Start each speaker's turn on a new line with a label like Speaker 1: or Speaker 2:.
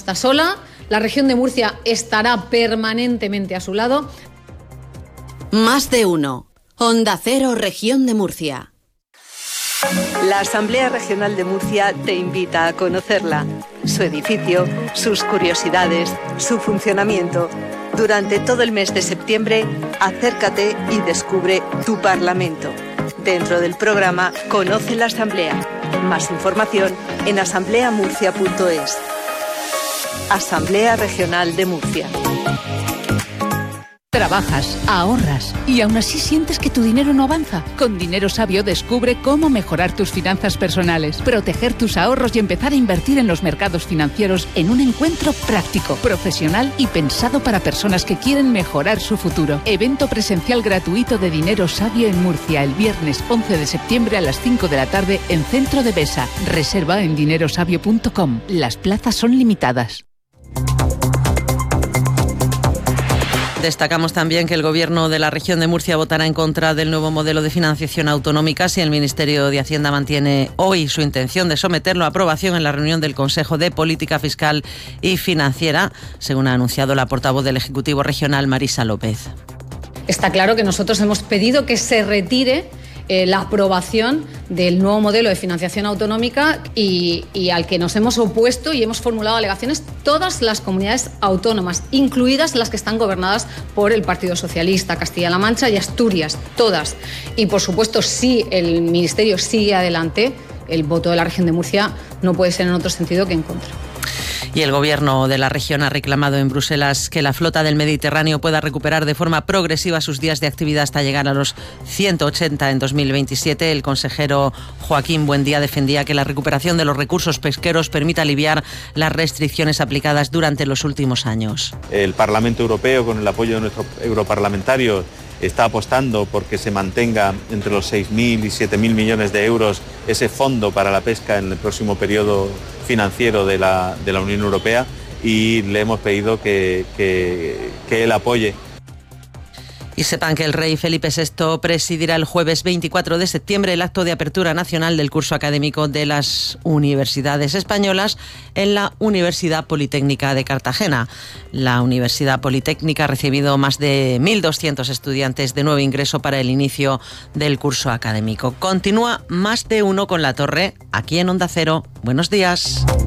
Speaker 1: está sola, la región de Murcia estará permanentemente a su lado.
Speaker 2: Más de uno. Onda Cero, Región de Murcia.
Speaker 3: La Asamblea Regional de Murcia te invita a conocerla, su edificio, sus curiosidades, su funcionamiento. Durante todo el mes de septiembre, acércate y descubre tu Parlamento. Dentro del programa Conoce la Asamblea. Más información en asambleamurcia.es. Asamblea Regional de Murcia.
Speaker 4: Trabajas, ahorras y aún así sientes que tu dinero no avanza. Con Dinero Sabio descubre cómo mejorar tus finanzas personales, proteger tus ahorros y empezar a invertir en los mercados financieros en un encuentro práctico, profesional y pensado para personas que quieren mejorar su futuro. Evento presencial gratuito de Dinero Sabio en Murcia el viernes 11 de septiembre a las 5 de la tarde en Centro de Besa. Reserva en dinerosabio.com. Las plazas son limitadas.
Speaker 5: Destacamos también que el Gobierno de la región de Murcia votará en contra del nuevo modelo de financiación autonómica si el Ministerio de Hacienda mantiene hoy su intención de someterlo a aprobación en la reunión del Consejo de Política Fiscal y Financiera, según ha anunciado la portavoz del Ejecutivo Regional, Marisa López.
Speaker 1: Está claro que nosotros hemos pedido que se retire la aprobación del nuevo modelo de financiación autonómica y al que nos hemos opuesto y hemos formulado alegaciones todas las comunidades autónomas, incluidas las que están gobernadas por el Partido Socialista, Castilla-La Mancha y Asturias, todas. Y por supuesto, si el Ministerio sigue adelante, el voto de la región de Murcia no puede ser en otro sentido que en contra.
Speaker 5: Y el Gobierno de la región ha reclamado en Bruselas que la flota del Mediterráneo pueda recuperar de forma progresiva sus días de actividad hasta llegar a los 180 en 2027. El consejero Joaquín Buendía defendía que la recuperación de los recursos pesqueros permita aliviar las restricciones aplicadas durante los últimos años.
Speaker 6: El Parlamento Europeo, con el apoyo de nuestros europarlamentarios, está apostando por que se mantenga entre los 6.000 y 7.000 millones de euros ese fondo para la pesca en el próximo periodo financiero de la Unión Europea, y le hemos pedido que él apoye.
Speaker 5: Y sepan que el rey Felipe VI presidirá el jueves 24 de septiembre el acto de apertura nacional del curso académico de las universidades españolas en la Universidad Politécnica de Cartagena. La Universidad Politécnica ha recibido más de 1.200 estudiantes de nuevo ingreso para el inicio del curso académico. Continúa Más de uno con La Torre, aquí en Onda Cero. Buenos días.